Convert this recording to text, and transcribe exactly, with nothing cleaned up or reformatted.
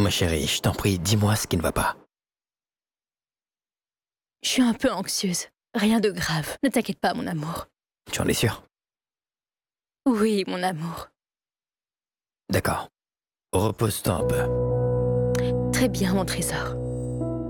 Ma chérie, je t'en prie, dis-moi ce qui ne va pas. Je suis un peu anxieuse. Rien de grave. Ne t'inquiète pas, mon amour. Tu en es sûr? Oui, mon amour. D'accord. Repose-toi un peu. Très bien, mon trésor.